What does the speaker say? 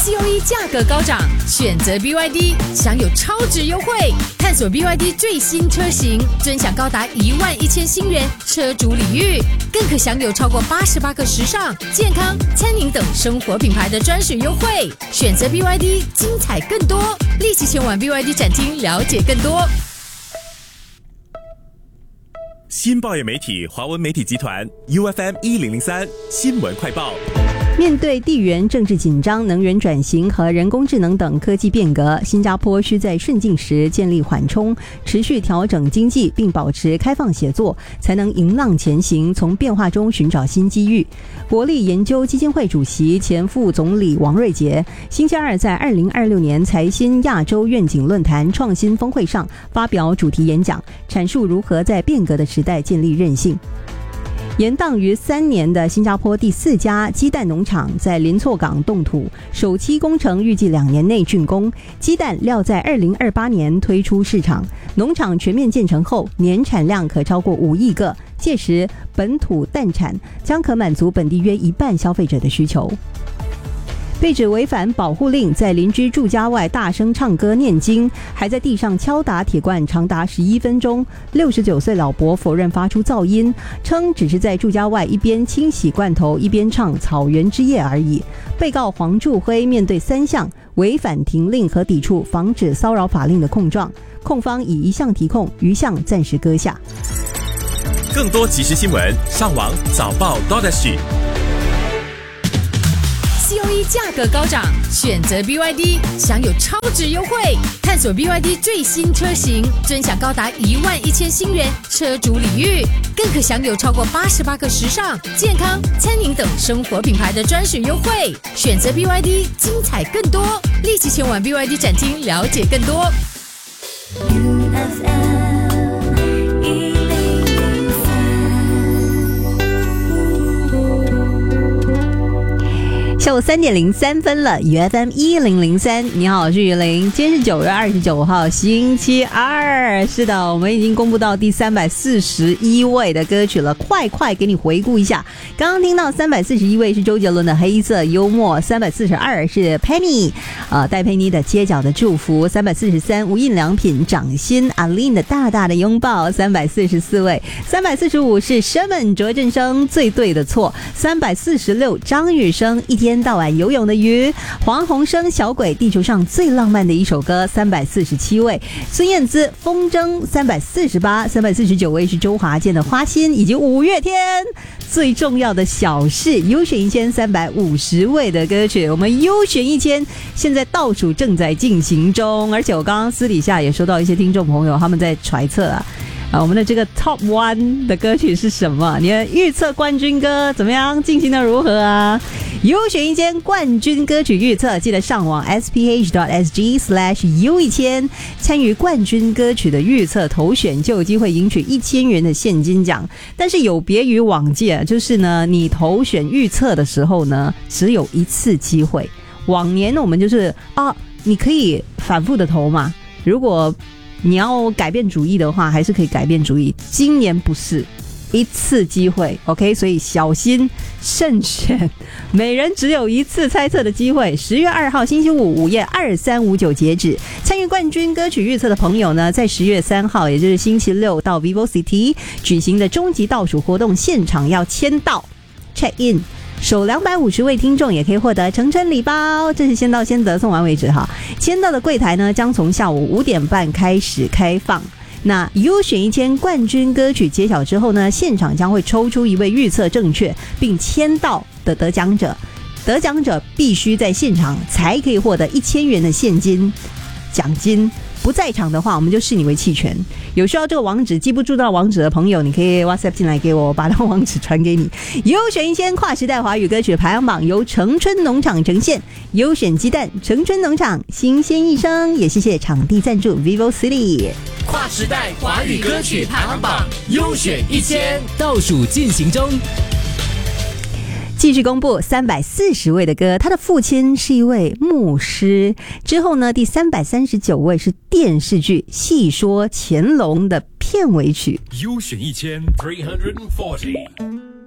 COE 价格高涨，选择 BYD 享有超值优惠。探索 BYD 最新车型，尊享高达11000新元车主礼遇，更可享有超过88个时尚、健康、餐饮等生活品牌的专属优惠。选择 BYD， 精彩更多，立即前往 BYD 展厅了解更多。 新报业媒体华文媒体集团 UFM 1003新闻快报。 面对地缘政治紧张、能源转型和人工智能等科技变革，新加坡需在顺境时建立缓冲，持续调整经济，并保持开放协作，才能迎浪前行，从变化中寻找新机遇。国立研究基金会主席、前副总理王瑞杰星期二在2026年财新亚洲愿景论坛创新峰会上发表主题演讲，阐述如何在变革的时代建立韧性。延宕于3年的新加坡第4家鸡蛋农场在林措港动土，首期工程预计2年内竣工，鸡蛋料在2028年推出市场。农场全面建成后，年产量可超过5亿个，届时本土蛋产将可满足本地约1半消费者的需求。被指违反保护令，在邻居住家外大声唱歌念经，还在地上敲打铁罐长达11分钟。69岁老伯否认发出噪音，称只是在住家外一边清洗罐头一边唱草原之夜而已。被告黄柱辉面对3项违反停令和抵触防止骚扰法令的控状，控方以1项提控，余项暂时搁下。 更多即时新闻，上网早报 COE 价格高涨，选择 BYD 享有超值优惠。探索 BYD 最新车型，尊享高达11000新元车主礼遇，更可享有超过88个时尚、健康、餐饮等生活品牌的专属优惠。选择 BYD， 精彩更多，立即前往 BYD 展厅了解更多。 下午3点03分了，UFM 1003，你好，我是于玲。今天是9月29号，星期二。是的，我们已经公布到第341位的歌曲了，快给你回顾一下。刚刚听到341位是周杰伦的《黑色幽默》，342是 Penny， 戴佩妮的《街角的祝福》，343无印良品掌心阿琳的大大的拥抱，344位，345是 Sherman 卓振生最对的错，346张雨生一天到晚游泳的鱼，黄鸿升小鬼地球上最浪漫的一首歌，347位，孙燕姿风筝348，349位是周华健的花心，以及五月天最重要的小事，优选1350位的歌曲。我们优选1000现在倒数正在进行中，而且我刚刚私底下也收到一些听众朋友他们在揣测我们的这个 Top 1 的歌曲是什么？你的预测冠军歌怎么样？进行的如何啊？优选1000冠军歌曲预测，记得上网 sph.sg/u1000 参与冠军歌曲的预测投选，就有机会赢取1000元的现金奖。但是有别于往届，就是呢，你投选预测的时候呢，只有1次机会。往年呢，我们就是你可以反复的投嘛，如果你要改变主意的话，还是可以改变主意。今年不是1次机会 ，OK， 所以小心慎选，每人只有1次猜测的机会。10月2号星期五午夜2359截止。参与冠军歌曲预测的朋友呢，在10月3号，也就是星期六到 VivoCity 举行的终极倒数活动现场要签到 check in。首250位听众也可以获得成春礼包，这是先到先得，送完为止哈。签到的柜台呢，将从下午5点半开始开放。那优选1000冠军歌曲揭晓之后呢，现场将会抽出1位预测正确并签到的得奖者，得奖者必须在现场才可以获得1000元的现金奖金。不在场的话，我们就视你为弃权。有需要这个网址记不住到网址的朋友，你可以 WhatsApp 进来给我，把那网址传给你。优选1000跨时代华语歌曲排行榜由成春农场呈现，优选鸡蛋，成春农场新鲜一生。也谢谢场地赞助 VivoCity。 跨时代华语歌曲排行榜优选1000倒数进行中。 继续公布340位的歌，他的父亲是一位牧师。之后呢，第339位是电视剧《戏说乾隆》的片尾曲。 优选1340